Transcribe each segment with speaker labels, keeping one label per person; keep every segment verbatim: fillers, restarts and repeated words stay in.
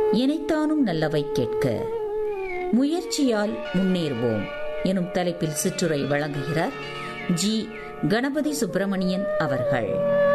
Speaker 1: இனைத்தானும் நல்லவை கேட்க முயற்சியால் முன்னேறுவோம் எனும் தலைப்பில் சிற்றுரை வழங்குகிறார் ஜி கணபதி சுப்பிரமணியன் அவர்கள்.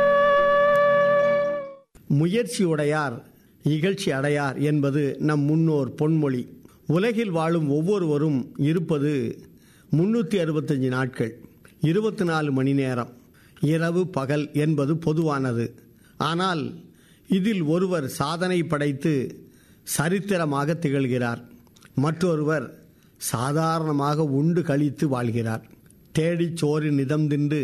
Speaker 2: முயற்சியுடையார் இகழ்ச்சி அடையார் என்பது நம் முன்னோர் பொன்மொழி. உலகில் வாழும் ஒவ்வொருவரும் இருப்பது முன்னூற்றி அறுபத்தஞ்சு நாட்கள், இருபத்தி நாலு மணி நேரம். இரவு பகல் என்பது பொதுவானது. ஆனால் இதில் ஒருவர் சாதனை படைத்து சரித்திரமாக திகழ்கிறார், மற்றொருவர் சாதாரணமாக உண்டு கழித்து வாழ்கிறார். தேடி சோறு நிதம் தின்று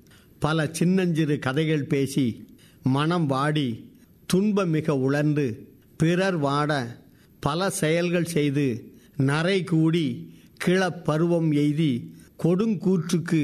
Speaker 2: பல சின்னஞ்சிறு கதைகள் பேசி மனம் வாடி துன்பம் மிக உழந்து பிறர் வாட பல செயல்கள் செய்து நரை கூடி கிளப்பருவம் எய்தி கொடுங்கூற்றுக்கு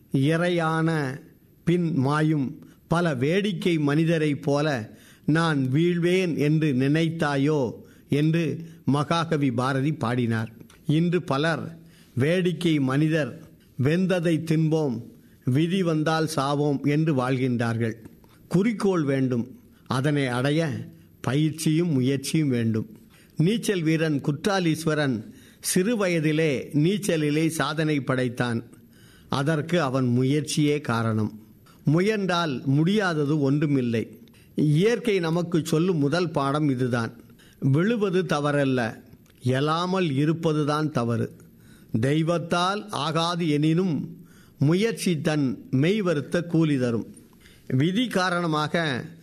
Speaker 2: இரையான பின் மாயும் பல வேடிக்கை மனிதரைப் போல நான் வீழ்வேன் என்று நினைத்தாயோ என்று மகாகவி பாரதி பாடினார். இன்று பலர் வேடிக்கை மனிதர், வெந்ததை தின்போம், விதி வந்தால் சாவோம் என்று வாழ்கின்றார்கள். குறிக்கோள் வேண்டும், அதனை அடைய பயிற்சியும் முயற்சியும் வேண்டும். நீச்சல் வீரன் குற்றாலீஸ்வரன் சிறு வயதிலே நீச்சலிலே சாதனை படைத்தான். அதற்கு அவன் முயற்சியே காரணம். முயன்றால் முடியாதது ஒன்றுமில்லை. இயற்கை நமக்கு சொல்லும் முதல் பாடம் இதுதான். விழுவது தவறல்ல, எழாமல் இருப்பதுதான் தவறு. தெய்வத்தால் ஆகாது எனினும் முயற்சி தன் மெய் வருத்த கூலி தரும். விதி காரணமாக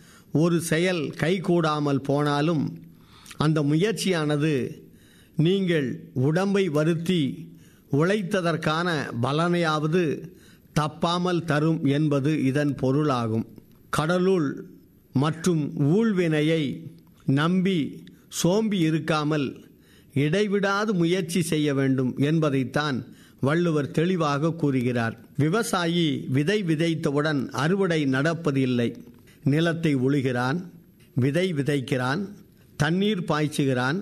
Speaker 2: ஒரு செயல் கைகூடாமல் போனாலும் அந்த முயற்சியானது நீங்கள் உடம்பை வருத்தி உழைத்ததற்கான பலனையாவது தப்பாமல் தரும் என்பது இதன் பொருளாகும். கடலுள் மற்றும் ஊழ்வினையை நம்பி சோம்பி இருக்காமல் இடைவிடாது முயற்சி செய்ய வேண்டும் என்பதைத்தான் வள்ளுவர் தெளிவாக கூறுகிறார். விவசாயி விதை விதைத்தவுடன் அறுவடை நடப்பதில்லை. நிலத்தை உழுகிறான், விதை விதைக்கிறான், தண்ணீர் பாய்ச்சுகிறான்,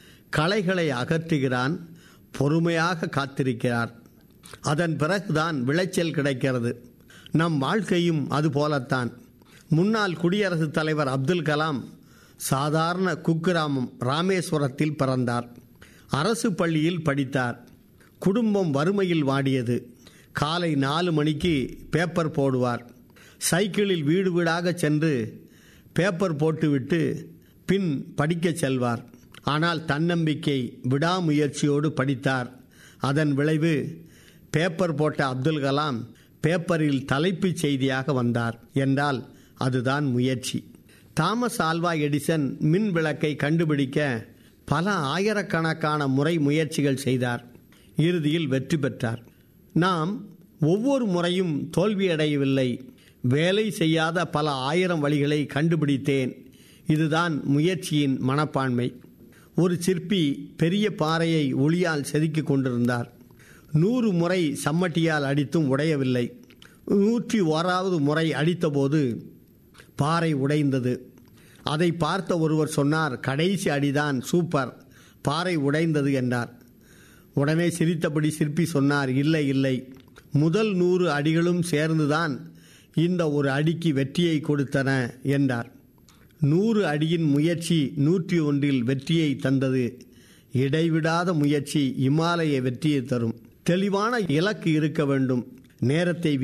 Speaker 2: களைகளை அகற்றுகிறான், பொறுமையாக காத்திருக்கிறார். அதன் பிறகுதான் விளைச்சல் கிடைக்கிறது. நம் வாழ்க்கையும் அதுபோலத்தான். முன்னாள் குடியரசுத் தலைவர் அப்துல் கலாம் சாதாரண குக்கிராமம் ராமேஸ்வரத்தில் பிறந்தார். அரசு பள்ளியில் படித்தார். குடும்பம் வறுமையில் வாடியது. காலை நாலு மணிக்கு பேப்பர் போடுவார். சைக்கிளில் வீடு வீடாக சென்று பேப்பர் போட்டுவிட்டு பின் படிக்கச் செல்வார். ஆனால் தன்னம்பிக்கை விடாமுயற்சியோடு படித்தார். அதன் விளைவு பேப்பர் போட்ட அப்துல் கலாம் பேப்பரில் தலைப்புச் செய்தியாக வந்தார் என்றால் அதுதான் முயற்சி. தாமஸ் ஆல்வா எடிசன் மின் விளக்கை கண்டுபிடிக்க பல ஆயிரக்கணக்கான முறை முயற்சிகள் செய்தார். இறுதியில் வெற்றி பெற்றார். நாம் ஒவ்வொரு முறையும் தோல்வியடையவில்லை. வேலை செய்யாத பல ஆயிரம் வழிகளை கண்டுபிடித்தேன். இதுதான் முயற்சியின் மனப்பான்மை. ஒரு சிற்பி பெரிய பாறையை ஒளியால் செதுக்கிக் கொண்டிருந்தார். நூறு முறை சம்மட்டியால் அடித்தும் உடையவில்லை. நூற்றி ஓராவது முறை அடித்தபோது பாறை உடைந்தது. அதை பார்த்த ஒருவர் சொன்னார், கடைசி அடிதான் சூப்பர், பாறை உடைந்தது என்றார். உடனே சிரித்தபடி சிற்பி சொன்னார், இல்லை இல்லை, முதல் நூறு அடிகளும் சேர்ந்துதான் இந்த ஒரு அடிக்கு வெற்றியை கொடுத்தன என்றார். நூறு அடியின் முயற்சி நூற்றி ஒன்றில் வெற்றியை தந்தது. இடைவிடாத முயற்சி இமாலய வெற்றியை தரும். தெளிவான இலக்கு இருக்க வேண்டும். நேரத்தை